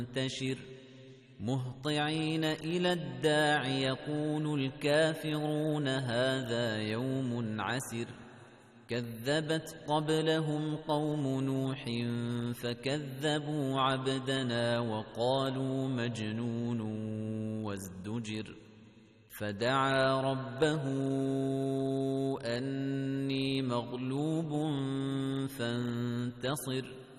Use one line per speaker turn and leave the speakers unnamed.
ينتشر مهطعين إلى الداع يقول الكافرون هذا يوم عسر كذبت قبلهم قوم نوح فكذبوا عبدنا وقالوا مجنون وازدجر فدعا ربه أني مغلوب فانتصر